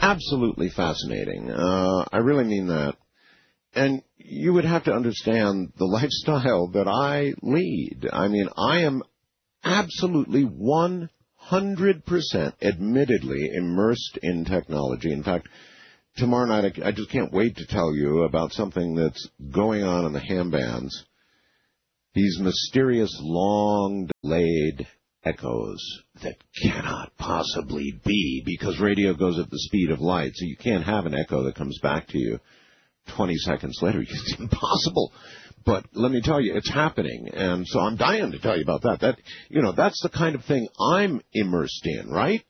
absolutely fascinating. I really mean that. And you would have to understand the lifestyle that I lead. I mean, I am absolutely 100% admittedly immersed in technology. In fact, tomorrow night, I just can't wait to tell you about something that's going on in the ham bands. These mysterious, long, delayed echoes that cannot possibly be because radio goes at the speed of light, so you can't have an echo that comes back to you 20 seconds later. It's impossible. But let me tell you, it's happening, and so I'm dying to tell you about that. That's the kind of thing I'm immersed in, right?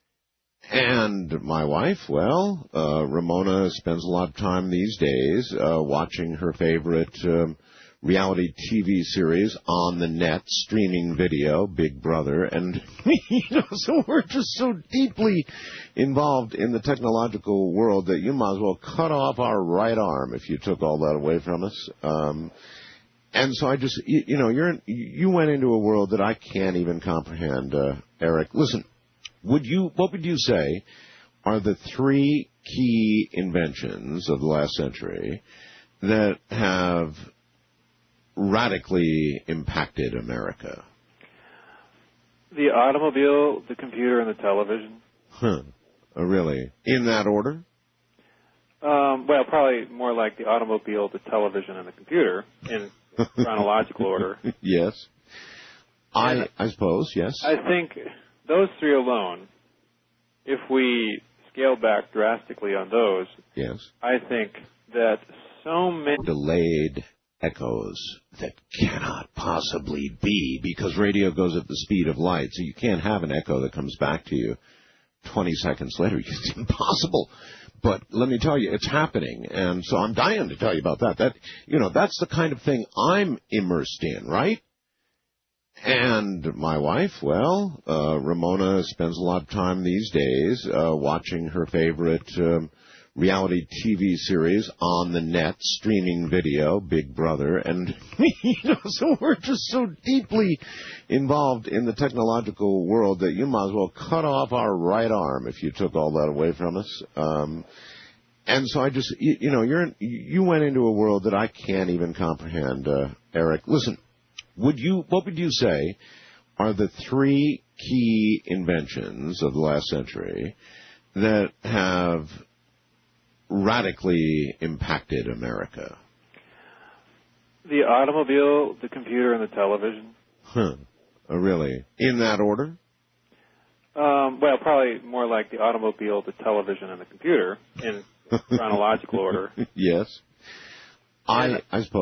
And my wife, well, Ramona spends a lot of time these days watching her favorite reality TV series on the net, streaming video, Big Brother, and so we're just so deeply involved in the technological world that you might as well cut off our right arm if you took all that away from us. And so I just, you went into a world that I can't even comprehend, Eric. Listen, what would you say are the three key inventions of the last century that have radically impacted America? The automobile, the computer, and the television. Huh. Oh, really? In that order? Well, probably more like the automobile, the television, and the computer in chronological order. Yes. I suppose, yes. I think those three alone, if we scale back drastically on those, yes, I think that so many delayed echoes that cannot possibly be because radio goes at the speed of light, so you can't have an echo that comes back to you 20 seconds later. It's impossible. But let me tell you, it's happening, and so I'm dying to tell you about that. That's the kind of thing I'm immersed in, right? And my wife, well, Ramona spends a lot of time these days watching her favorite reality TV series on the net, streaming video, Big Brother, and so we're just so deeply involved in the technological world that you might as well cut off our right arm if you took all that away from us. And so I just, you went into a world that I can't even comprehend, Eric. Listen, what would you say are the three key inventions of the last century that have radically impacted America? The automobile, the computer, and the television. Huh. Oh, really? In that order? Well, probably more like the automobile, the television, and the computer in chronological order. Yes. I suppose.